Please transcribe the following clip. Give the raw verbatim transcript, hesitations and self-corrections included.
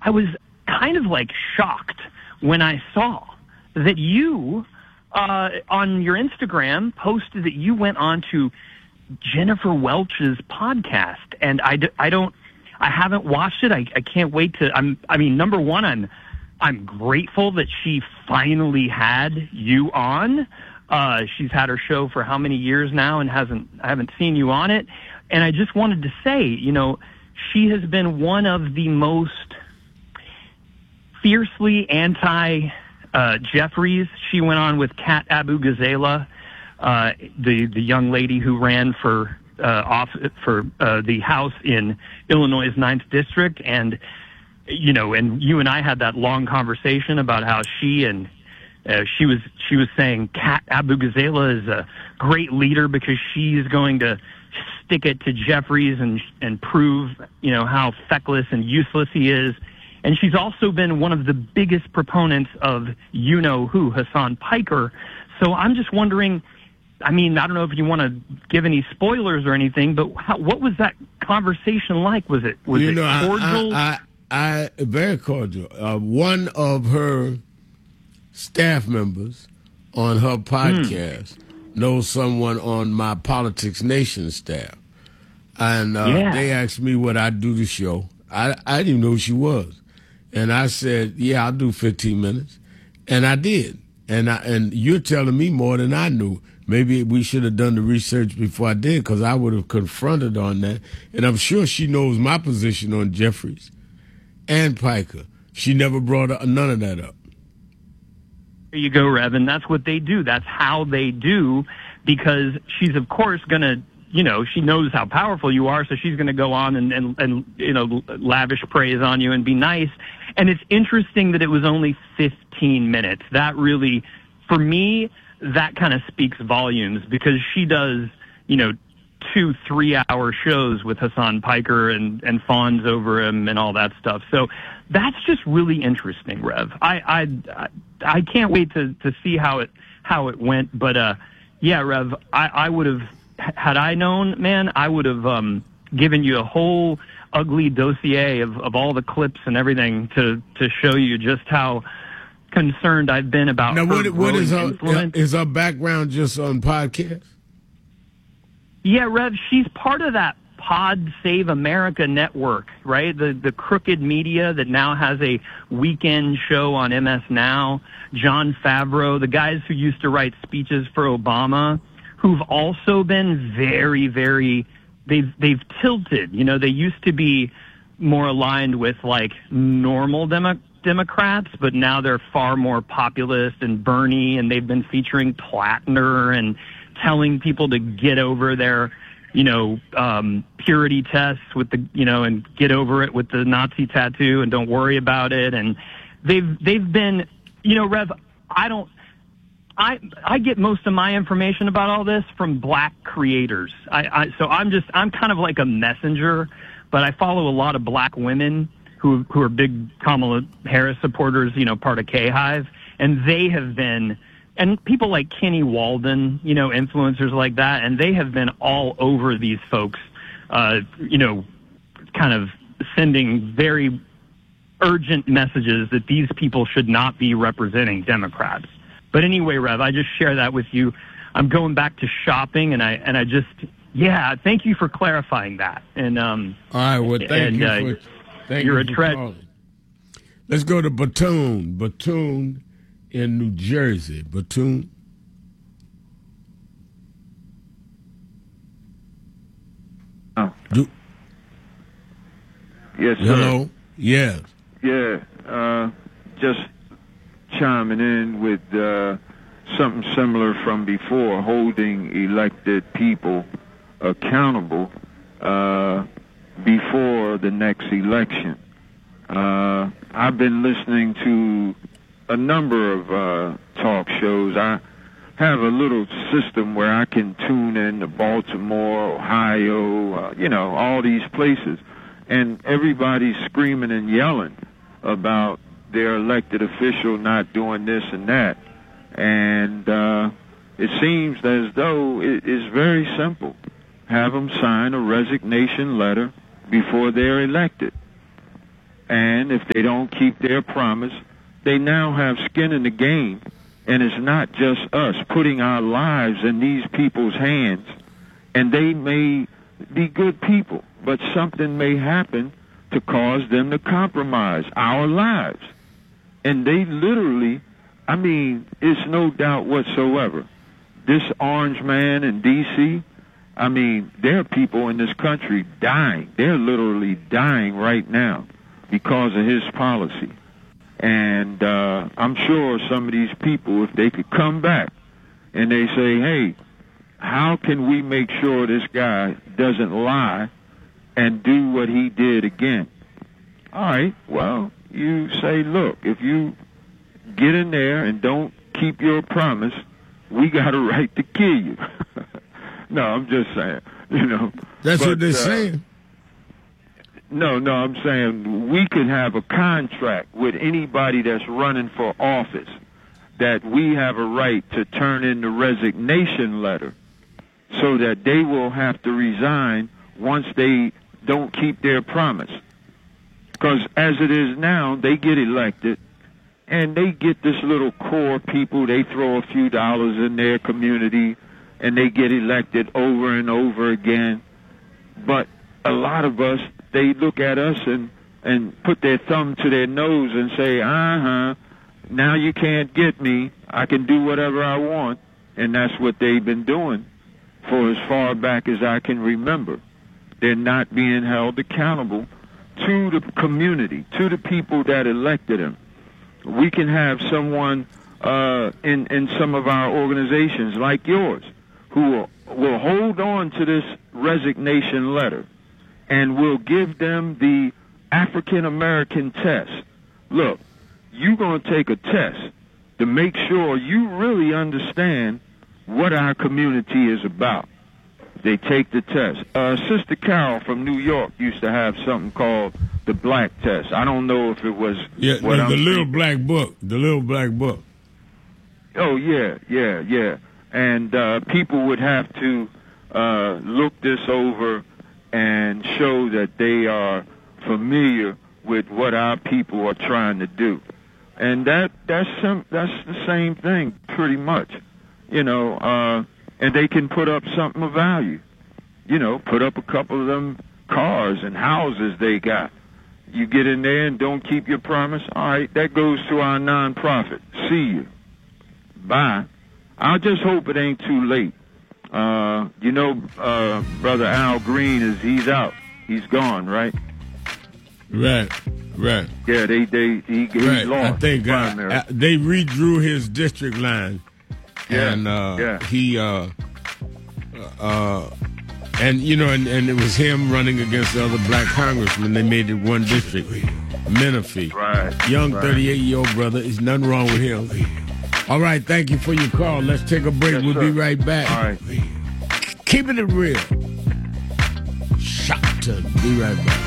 I was kind of like shocked when I saw that you, uh, on your Instagram, posted that you went on to Jennifer Welch's podcast, and I, d- I don't, I haven't watched it. I, I can't wait to. I'm. I mean, number one, I'm, I'm grateful that she finally had you on. Uh, she's had her show for how many years now, and hasn't. I haven't seen you on it. And I just wanted to say, you know, she has been one of the most fiercely anti uh, Jeffries. She went on with Kat Abu-Ghazala, uh, the the young lady who ran for uh, off for uh, the House in Illinois' ninth district, and you know, and you and I had that long conversation about how she and uh, she was she was saying Kat Abu-Ghazala is a great leader because she's going to stick it to Jeffries and and prove, you know, how feckless and useless he is. And she's also been one of the biggest proponents of you-know-who, Hasan Piker. So I'm just wondering, I mean, I don't know if you want to give any spoilers or anything, but how, what was that conversation like? Was it was you it know, cordial? I, I, I very cordial. Uh, one of her staff members on her podcast mm. knows someone on my Politics Nation staff. And uh, yeah. they asked me would I do the show. I, I didn't even know who she was. And I said, yeah, I'll do fifteen minutes. And I did. And I, and you're telling me more than I knew. Maybe we should have done the research before I did, because I would have confronted on that. And I'm sure she knows my position on Jeffries and Piker. She never brought none of that up. There you go, Rev. And that's what they do. That's how they do, because she's, of course, going to, you know, she knows how powerful you are, so she's going to go on and, and, and, you know, lavish praise on you and be nice. And it's interesting that it was only fifteen minutes. That really, for me, that kind of speaks volumes, because she does, you know, two, three-hour shows with Hasan Piker and, and fawns over him and all that stuff. So that's just really interesting, Rev. I I, I can't wait to, to see how it how it went. But, uh, yeah, Rev, I, I would have, had I known, man, I would have um, given you a whole ugly dossier of, of all the clips and everything to, to show you just how concerned I've been about now, her what, what is her influence. Is her background just on podcasts? Yeah, Rev, she's part of that Pod Save America network, right? The the crooked media that now has a weekend show on M S Now. Jon Favreau, the guys who used to write speeches for Obama, who've also been very, very, they've they've tilted. You know, they used to be more aligned with like normal Demo- Democrats, but now they're far more populist and Bernie, and they've been featuring Plattner and telling people to get over their, you know, um, purity tests with the, you know, and get over it with the Nazi tattoo and don't worry about it. And they've they've been, you know, Rev, I don't. I I get most of my information about all this from black creators. I, I so I'm just I'm kind of like a messenger, but I follow a lot of black women who who are big Kamala Harris supporters, you know, part of K-Hive, and they have been, and people like Kenny Walden, you know, influencers like that, and they have been all over these folks, uh, you know, kind of sending very urgent messages that these people should not be representing Democrats. But anyway, Rev, I just share that with you. I'm going back to shopping, and I and I just, yeah, thank you for clarifying that. And um, all right, well, thank and, you uh, for thank you're you a for tre- calling. Let's go to Bethune, Bethune in New Jersey. Bethune. Oh. Do- yes, sir. Hello. Yes. Yeah. Uh, just chiming in with uh, something similar from before, holding elected people accountable uh, before the next election. Uh, I've been listening to a number of uh, talk shows. I have a little system where I can tune in to Baltimore, Ohio, uh, you know, all these places, and everybody's screaming and yelling about their elected official not doing this and that. And uh, it seems as though it is very simple. Have them sign a resignation letter before they're elected. And if they don't keep their promise, they now have skin in the game. And it's not just us putting our lives in these people's hands. And they may be good people, but something may happen to cause them to compromise our lives. And they literally, I mean, it's no doubt whatsoever. This orange man in D C, I mean, there are people in this country dying. They're literally dying right now because of his policy. And uh, I'm sure some of these people, if they could come back and they say, hey, how can we make sure this guy doesn't lie and do what he did again? All right, well, you say, look, if you get in there and don't keep your promise, we got a right to kill you. No, I'm just saying, you know. That's but, what they're uh, saying. No, no, I'm saying we could have a contract with anybody that's running for office that we have a right to turn in the resignation letter so that they will have to resign once they don't keep their promise. Because as it is now, they get elected, and they get this little core people. They throw a few dollars in their community, and they get elected over and over again. But a lot of us, they look at us and, and put their thumb to their nose and say, uh-huh, now you can't get me. I can do whatever I want. And that's what they've been doing for as far back as I can remember. They're not being held accountable to the community, to the people that elected them. We can have someone uh, in, in some of our organizations like yours who will, will hold on to this resignation letter and will give them the African-American test. Look, you're going to take a test to make sure you really understand what our community is about. They take the test. Uh, Sister Carol from New York used to have something called the black test. I don't know if it was yeah, what the, I'm the little thinking. black book. The little black book. Oh, yeah, yeah, yeah. And uh, people would have to uh, look this over and show that they are familiar with what our people are trying to do. And that that's some that's the same thing, pretty much. You know, uh, and they can put up something of value. You know, put up a couple of them cars and houses they got. You get in there and don't keep your promise, all right, that goes to our nonprofit. See you. Bye. I just hope it ain't too late. Uh, you know, uh, Brother Al Green, is he's out. He's gone, right? Right, right. Yeah, they, they, he, he right. lost. I think uh, uh, they redrew his district line. Yeah, and uh, yeah. he, uh, uh, and you know, and, and it was him running against the other black congressmen. They made it one district, Menifee. Right. Young right. thirty-eight-year-old brother. There's nothing wrong with him. All right, thank you for your call. Let's take a break. Yes, we'll sir. be right back. All right. Keeping it real. Shopton. Be right back.